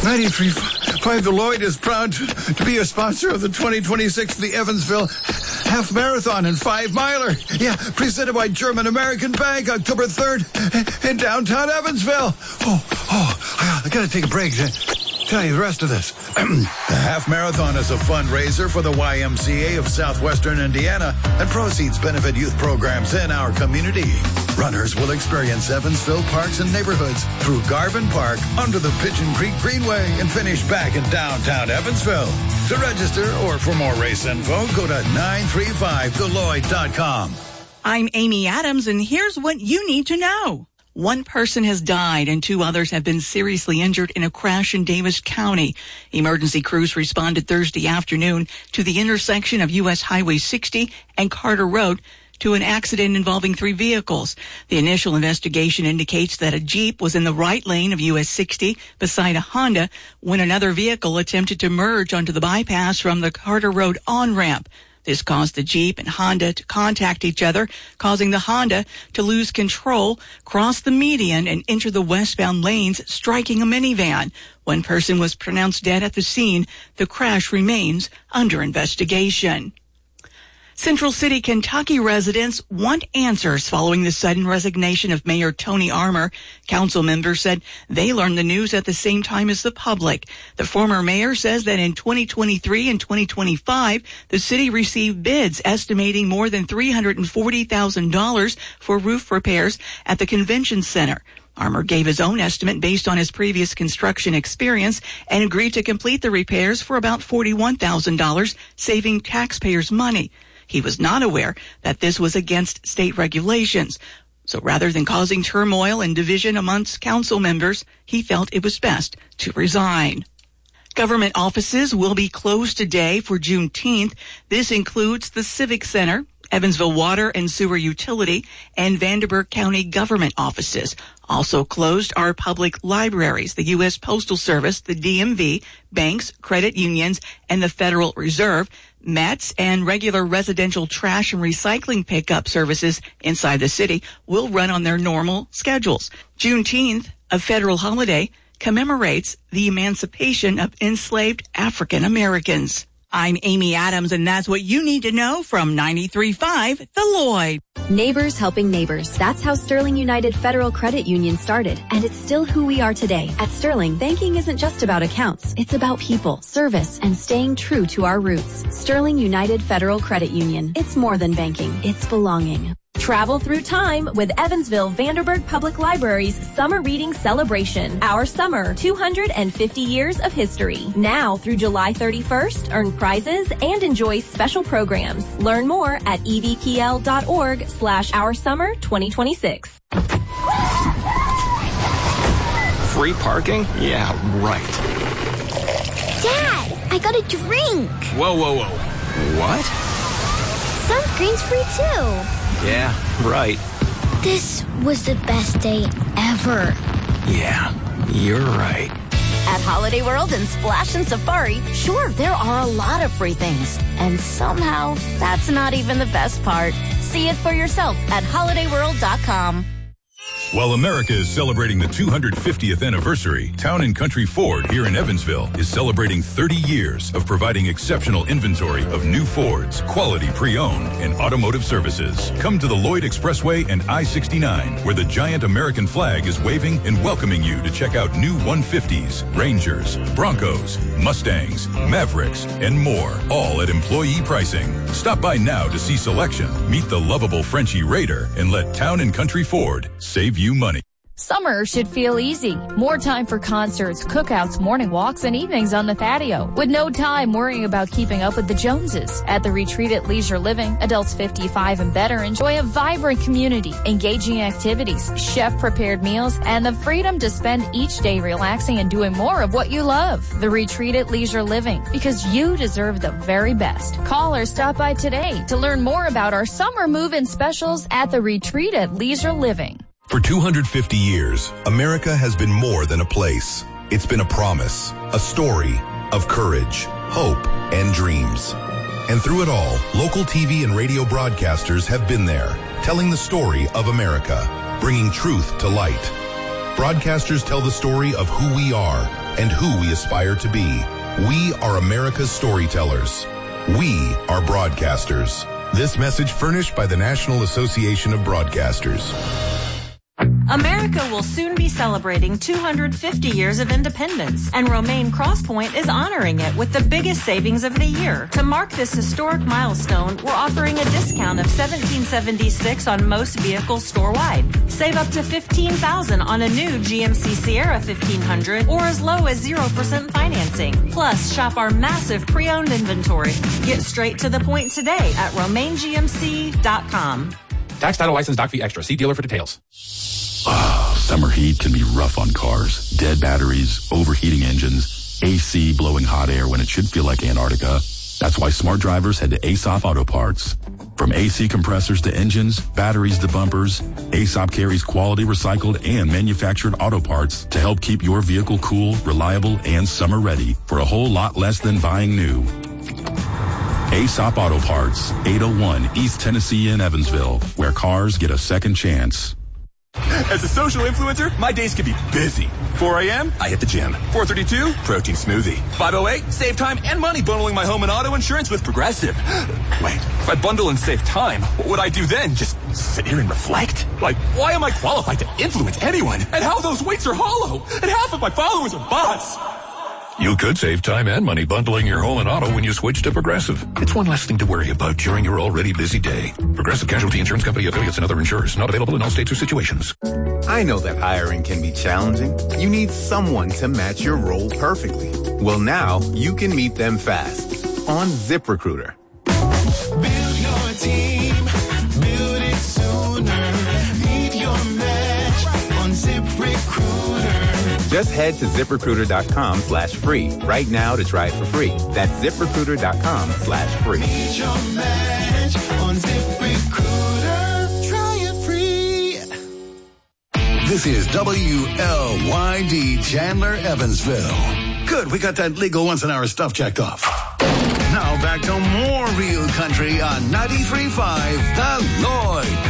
93.5 The Lloyd is proud to be a sponsor of the 2026 The Evansville Half Marathon and 5 Miler. Yeah, presented by German American Bank, October 3rd in downtown Evansville. I gotta take a break to tell you the rest of this. The Half Marathon is a fundraiser for the YMCA of Southwestern Indiana, and proceeds benefit youth programs in our community. Runners will experience Evansville parks and neighborhoods through Garvin Park, under the Pigeon Creek Greenway, and finish back in downtown Evansville. To register or for more race info, go to 935thelloyd.com. I'm Amy Adams, and here's what you need to know. One person has died and 2 others have been seriously injured in a crash in Davis County. Emergency crews responded Thursday afternoon to the intersection of U.S. Highway 60 and Carter Road to an accident involving 3 vehicles. The initial investigation indicates that a Jeep was in the right lane of US 60 beside a Honda when another vehicle attempted to merge onto the bypass from the Carter Road on-ramp. This caused the Jeep and Honda to contact each other, causing the Honda to lose control, cross the median, and enter the westbound lanes, striking a minivan. One person was pronounced dead at the scene. The crash remains under investigation. Central City, Kentucky residents want answers following the sudden resignation of Mayor Tony Armour. Council members said they learned the news at the same time as the public. The former mayor says that in 2023 and 2025, the city received bids estimating more than $340,000 for roof repairs at the convention center. Armour gave his own estimate based on his previous construction experience and agreed to complete the repairs for about $41,000, saving taxpayers money. He was not aware that this was against state regulations. So rather than causing turmoil and division amongst council members, he felt it was best to resign. Government offices will be closed today for Juneteenth. This includes the Civic Center, Evansville Water and Sewer Utility, and Vanderburgh County government offices. Also closed are public libraries, the U.S. Postal Service, the DMV, banks, credit unions, and the Federal Reserve. Mets and regular residential trash and recycling pickup services inside the city will run on their normal schedules. Juneteenth, a federal holiday, commemorates the emancipation of enslaved African Americans. I'm Amy Adams, and that's what you need to know from 93.5 The Lloyd. Neighbors helping neighbors. That's how Sterling United Federal Credit Union started, and it's still who we are today. At Sterling, banking isn't just about accounts. It's about people, service, and staying true to our roots. Sterling United Federal Credit Union. It's more than banking. It's belonging. Travel through time with Evansville Vanderburgh Public Library's Summer Reading Celebration. Our summer, 250 years of history. Now through July 31st, earn prizes and enjoy special programs. Learn more at evpl.org/oursummer2026. Free parking? Yeah, right. Dad, I got a drink. Whoa. What? Sunscreen's free too. Yeah, right. This was the best day ever. Yeah, you're right. At Holiday World and Splash and Safari, sure, there are a lot of free things. And somehow, that's not even the best part. See it for yourself at holidayworld.com. While America is celebrating the 250th anniversary, Town & Country Ford here in Evansville is celebrating 30 years of providing exceptional inventory of new Fords, quality pre-owned, and automotive services. Come to the Lloyd Expressway and I-69, where the giant American flag is waving and welcoming you to check out new 150s, Rangers, Broncos, Mustangs, Mavericks, and more, all at employee pricing. Stop by now to see selection, meet the lovable Frenchie Raider, and let Town & Country Ford save you money. Summer should feel easy. More time for concerts, cookouts, morning walks, and evenings on the patio. With no time worrying about keeping up with the Joneses. At the Retreat at Leisure Living, adults 55 and better enjoy a vibrant community, engaging activities, chef-prepared meals, and the freedom to spend each day relaxing and doing more of what you love. The Retreat at Leisure Living, because you deserve the very best. Call or stop by today to learn more about our summer move-in specials at the Retreat at Leisure Living. For 250 years, America has been more than a place. It's been a promise, a story of courage, hope, and dreams. And through it all, local TV and radio broadcasters have been there, telling the story of America, bringing truth to light. Broadcasters tell the story of who we are and who we aspire to be. We are America's storytellers. We are broadcasters. This message furnished by the National Association of Broadcasters. America will soon be celebrating 250 years of independence, and Romaine Crosspoint is honoring it with the biggest savings of the year. To mark this historic milestone, we're offering a discount of $1,776 on most vehicles store-wide. Save up to $15,000 on a new GMC Sierra 1500 or as low as 0% financing. Plus, shop our massive pre-owned inventory. Get straight to the point today at RomaineGMC.com. Tax, title, license, doc fee extra. See dealer for details. Summer heat can be rough on cars. Dead batteries, overheating engines, AC blowing hot air when it should feel like Antarctica. That's why smart drivers head to Aesop Auto Parts. From AC compressors to engines, batteries to bumpers, Aesop carries quality recycled and manufactured auto parts to help keep your vehicle cool, reliable, and summer ready for a whole lot less than buying new. Aesop Auto Parts, 801 East Tennessee in Evansville, where cars get a second chance. As a social influencer, my days can be busy. 4 a.m., I hit the gym. 4:32, protein smoothie. 5:08, save time and money bundling my home and auto insurance with Progressive. Wait, if I bundle and save time, what would I do then? Just sit here and reflect? Like, why am I qualified to influence anyone? And how those weights are hollow? And half of my followers are bots. You could save time and money bundling your home and auto when you switch to Progressive. It's one less thing to worry about during your already busy day. Progressive Casualty Insurance Company, affiliates, and other insurers. Not available in all states or situations. I know that hiring can be challenging. You need someone to match your role perfectly. Well, now you can meet them fast on ZipRecruiter. Build your team. Build it sooner. Meet your match on ZipRecruiter. Just head to ZipRecruiter.com/free right now to try it for free. That's ZipRecruiter.com/free. Meet your match on ZipRecruiter. Try it free. This is WLYD Chandler, Evansville. Good, we got that legal once an hour stuff checked off. Now back to more real country on 93.5 The Lloyd.